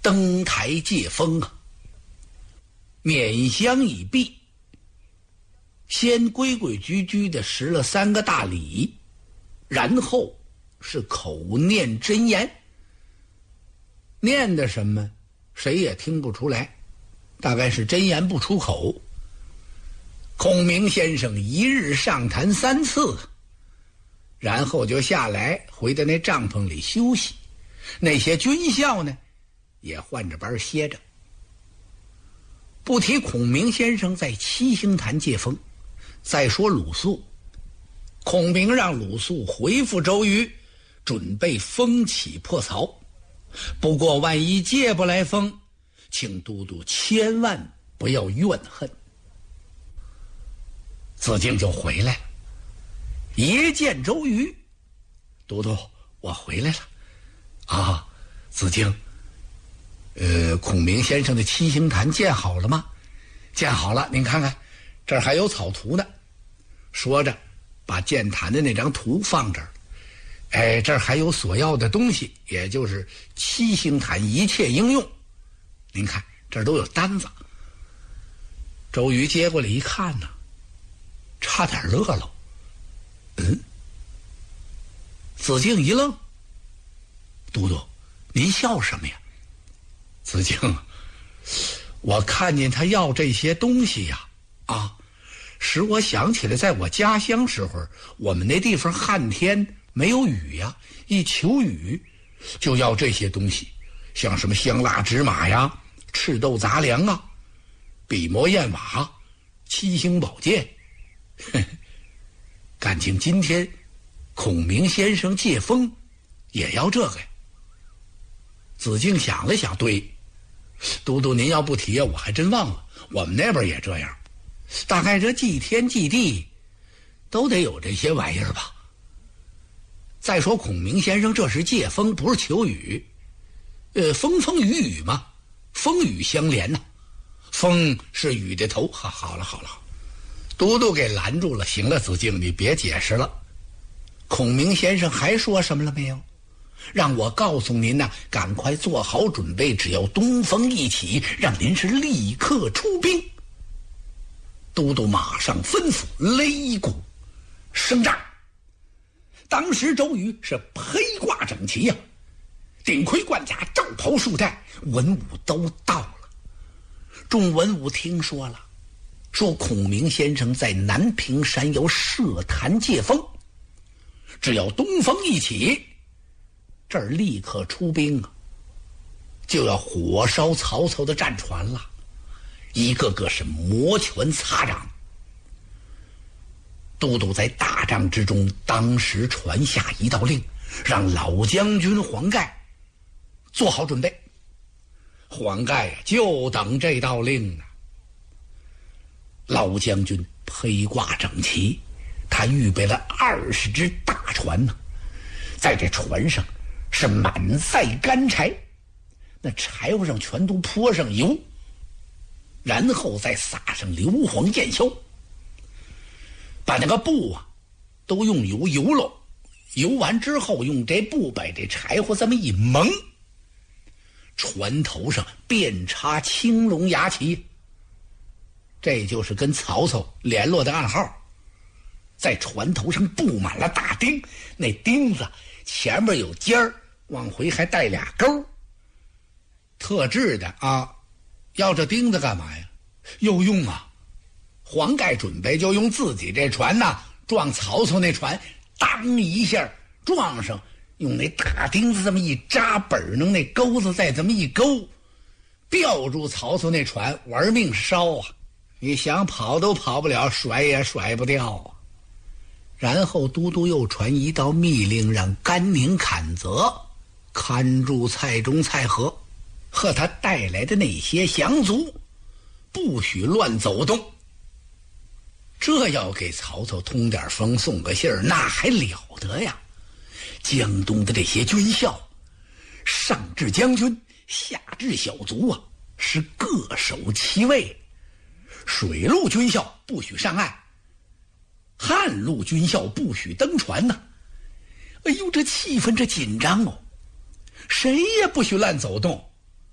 登台借风啊。面香已毕，先规规矩矩地施了3个大礼，然后是口念真言。念的什么谁也听不出来，大概是真言不出口。孔明先生一日上坛3次，然后就下来回到那帐篷里休息。那些军校呢也换着班歇着。不提孔明先生在七星坛借风，再说鲁肃。孔明让鲁肃回复周瑜，准备风起破曹。不过万一借不来风，请都督千万不要怨恨。子敬就回来了，一见周瑜，都督，我回来了。啊，子敬，孔明先生的七星坛建好了吗？建好了，您看看，这儿还有草图呢。说着，把建坛的那张图放这儿。哎，这儿还有所要的东西，也就是七星坛一切应用。您看，这儿都有单子。周瑜接过来一看呢，差点乐了。子敬一愣，都督，您笑什么呀？子敬，我看见他要这些东西呀，使我想起来在我家乡时候，我们那地方旱天没有雨呀，一求雨就要这些东西，像什么香蜡纸马呀、赤豆杂粮啊、笔墨砚瓦、七星宝剑。感情今天孔明先生借风也要这个呀。子敬想了想，对，都督您要不提啊，我还真忘了，我们那边也这样，大概这祭天祭地都得有这些玩意儿吧。再说孔明先生这是借风，不是求雨，风风雨雨嘛，风雨相连呐，风是雨的头。好了，都督给拦住了。行了，子敬，你别解释了。孔明先生还说什么了没有？让我告诉您呐，赶快做好准备，只要东风一起，让您是立刻出兵。都督马上吩咐擂鼓声仗。当时周瑜是披挂整齐呀，顶盔贯甲，罩袍束带，文武都到了。众文武听说了，说孔明先生在南屏山要设坛借风，只要东风一起，这儿立刻出兵啊，就要火烧曹操的战船了，一个个是摩拳擦掌。都督在大帐之中当时传下一道令，让老将军黄盖做好准备。黄盖就等这道令呢。老将军披挂整齐，他预备了20只大船呢，在这船上是满载干柴，那柴火上全都泼上油，然后再撒上硫磺焰硝，把那个布都用油油了，油完之后用这布把这柴火这么一蒙，船头上遍插青龙牙旗，这就是跟曹操联络的暗号。在船头上布满了大钉，那钉子前面有尖儿，往回还带俩钩，特制的啊。要这钉子干嘛呀？有用啊。黄盖准备就用自己这船撞曹操那船，当一下撞上，用那大钉子这么一扎，本能那钩子再这么一勾，吊住曹操那船，玩命烧啊！你想跑都跑不了，甩也甩不掉啊！然后都督又传一道密令，让甘宁、阚泽看住蔡中、蔡和和他带来的那些降卒，不许乱走动。这要给曹操通点风，送个信儿，那还了得呀！江东的这些军校，上至将军，下至小卒是各守其位。水陆军校不许上岸，汉陆军校不许登船呐。哎呦，这气氛这紧张谁也不许乱走动。